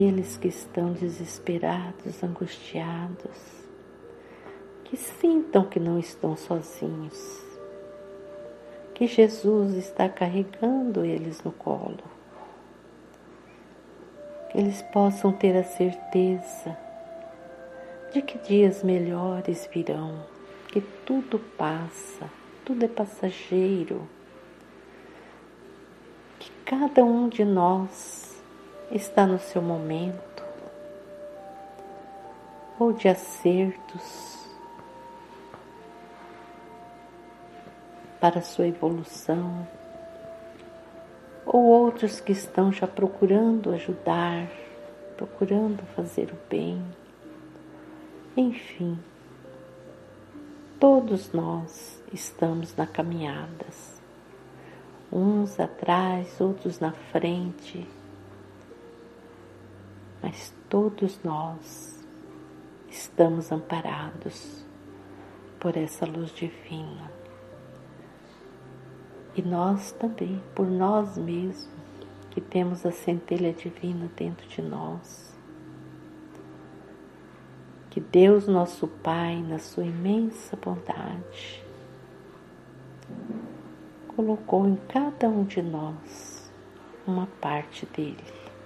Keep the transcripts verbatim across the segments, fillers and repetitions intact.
Aqueles que estão desesperados, angustiados, que sintam que não estão sozinhos, que Jesus está carregando eles no colo, que eles possam ter a certeza de que dias melhores virão, que tudo passa, tudo é passageiro, que cada um de nós está no seu momento, ou de acertos para a sua evolução, ou outros que estão já procurando ajudar, procurando fazer o bem. Enfim, todos nós estamos na caminhada, uns atrás, outros na frente, mas todos nós estamos amparados por essa luz divina. E nós também, por nós mesmos, que temos a centelha divina dentro de nós. Que Deus, nosso Pai, na sua imensa bondade, colocou em cada um de nós uma parte dele,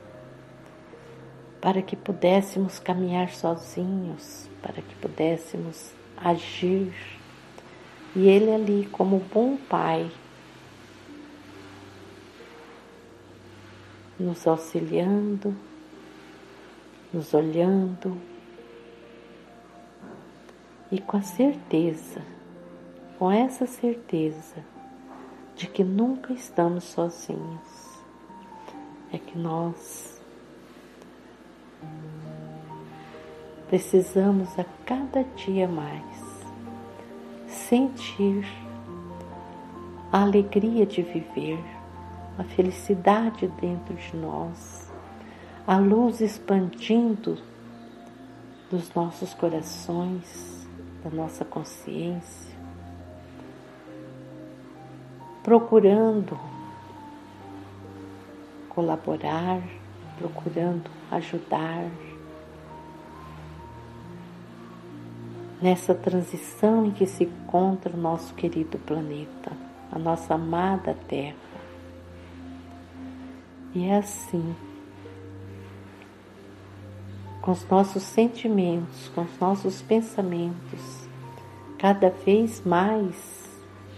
para que pudéssemos caminhar sozinhos, para que pudéssemos agir, e Ele ali, como bom Pai, nos auxiliando, nos olhando, e com a certeza, com essa certeza de que nunca estamos sozinhos, é que nós precisamos a cada dia mais sentir a alegria de viver, a felicidade dentro de nós, a luz expandindo dos nossos corações, da nossa consciência, procurando colaborar, procurando ajudar nessa transição em que se encontra o nosso querido planeta, a nossa amada Terra. E é assim, com os nossos sentimentos, com os nossos pensamentos, cada vez mais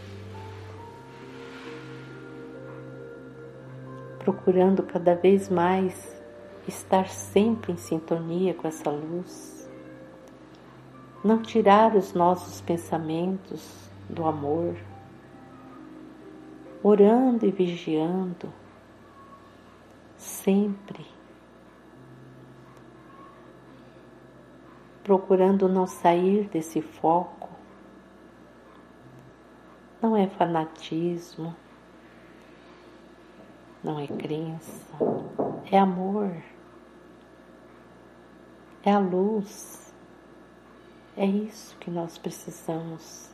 procurando cada vez mais estar sempre em sintonia com essa luz, não tirar os nossos pensamentos do amor, orando e vigiando sempre, procurando não sair desse foco. Não é fanatismo, não é crença, é amor, é a luz, é isso que nós precisamos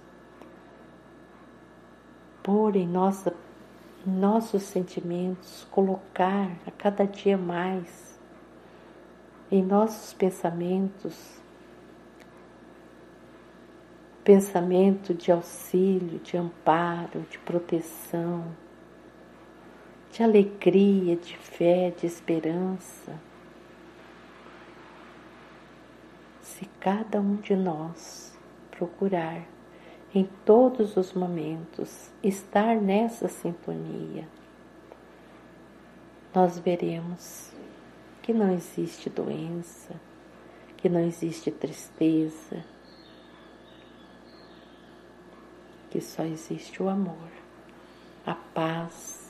pôr em, nossa, em nossos sentimentos, colocar a cada dia mais em nossos pensamentos, pensamento de auxílio, de amparo, de proteção, de alegria, de fé, de esperança. Se cada um de nós procurar em todos os momentos estar nessa sintonia, nós veremos que não existe doença, que não existe tristeza, que só existe o amor, a paz,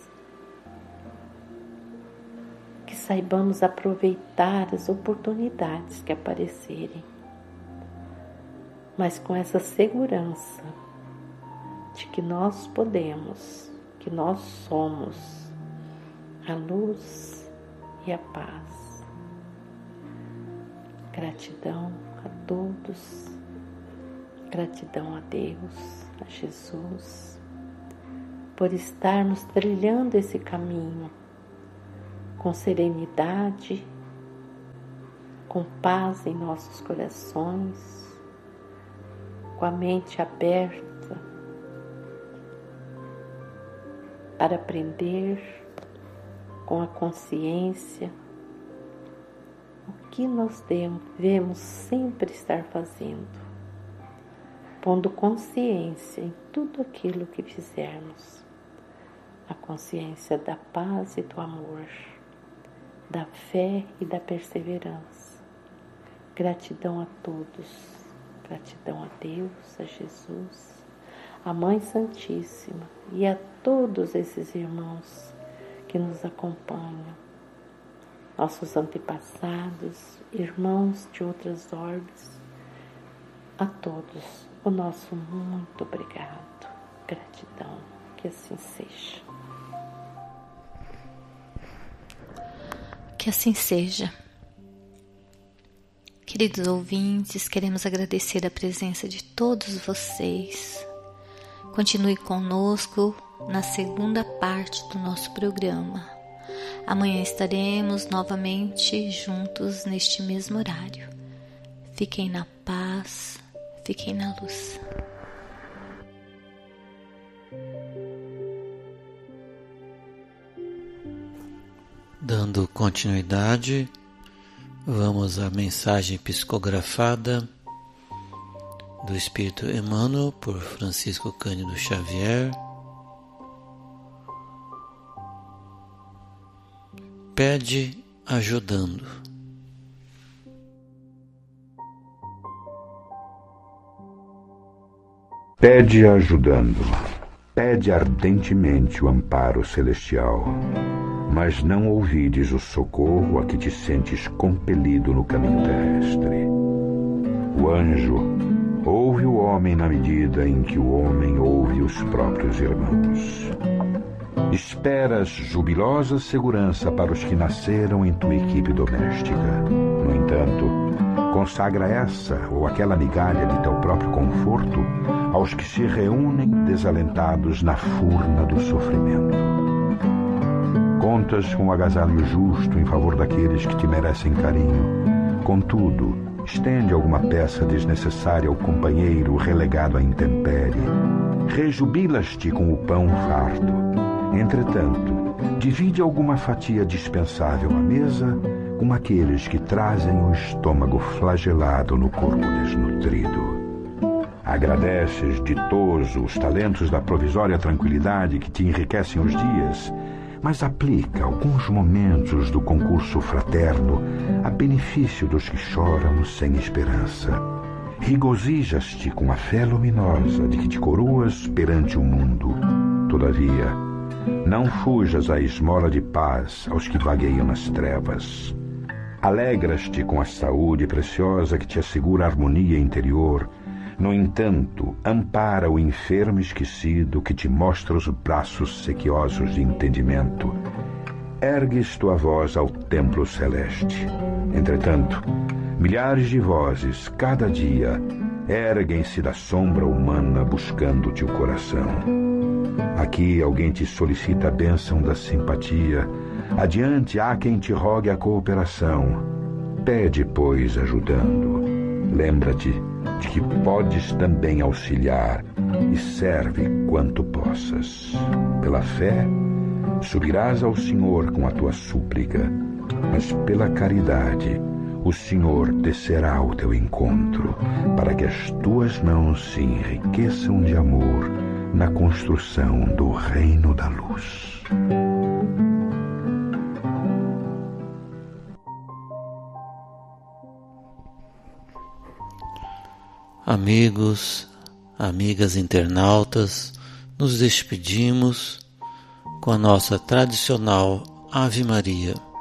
que saibamos aproveitar as oportunidades que aparecerem, mas com essa segurança de que nós podemos, que nós somos a luz e a paz. Gratidão a todos, gratidão a Deus, a Jesus, por estarmos trilhando esse caminho com serenidade, com paz em nossos corações, com a mente aberta para aprender, com a consciência, o que nós devemos sempre estar fazendo, pondo consciência em tudo aquilo que fizermos, a consciência da paz e do amor, da fé e da perseverança. Gratidão a todos, gratidão a Deus, a Jesus, a Mãe Santíssima e a todos esses irmãos que nos acompanham, nossos antepassados, irmãos de outras orbes, a todos o nosso muito obrigado, gratidão, que assim seja. Que assim seja. Queridos ouvintes, queremos agradecer a presença de todos vocês. Continue conosco na segunda parte do nosso programa. Amanhã estaremos novamente juntos neste mesmo horário. Fiquem na paz, fiquem na luz. Dando continuidade, vamos à mensagem psicografada do Espírito Emmanuel por Francisco Cândido Xavier. Pede ajudando. Pede ajudando. Pede ardentemente o amparo celestial, mas não ouvides o socorro a que te sentes compelido no caminho terrestre. O anjo ouve o homem na medida em que o homem ouve os próprios irmãos. Esperas jubilosa segurança para os que nasceram em tua equipe doméstica. No entanto, consagra essa ou aquela migalha de teu próprio conforto aos que se reúnem desalentados na furna do sofrimento. Contas com o agasalho justo em favor daqueles que te merecem carinho. Contudo, estende alguma peça desnecessária ao companheiro relegado à intempérie. Rejubilas-te com o pão farto. Entretanto, divide alguma fatia dispensável à mesa com aqueles que trazem o estômago flagelado no corpo desnutrido. Agradeces ditoso os talentos da provisória tranquilidade que te enriquecem os dias, mas aplica alguns momentos do concurso fraterno a benefício dos que choram sem esperança. Regozijas-te com a fé luminosa de que te coroas perante o mundo. Todavia, não fujas à esmola de paz aos que vagueiam nas trevas. Alegras-te com a saúde preciosa que te assegura a harmonia interior. No entanto, ampara o enfermo esquecido que te mostra os braços sequiosos de entendimento. Ergues tua voz ao templo celeste. Entretanto, milhares de vozes, cada dia, erguem-se da sombra humana buscando-te o coração. Aqui alguém te solicita a bênção da simpatia. Adiante há quem te rogue a cooperação. Pede, pois, ajudando. Lembra-te de que podes também auxiliar e serve quanto possas. Pela fé, subirás ao Senhor com a tua súplica, mas pela caridade, o Senhor descerá ao teu encontro, para que as tuas mãos se enriqueçam de amor na construção do reino da luz. Amigos, amigas internautas, nos despedimos com a nossa tradicional Ave Maria.